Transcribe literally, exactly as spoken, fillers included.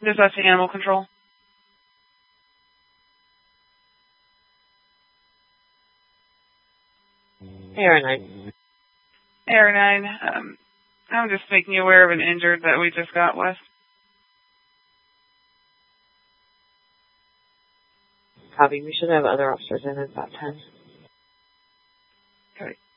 This is the animal control. A R nine. A R nine, um, I'm just making you aware of an injured that we just got, Wes. Copy. We should have other officers in at that time. Okay.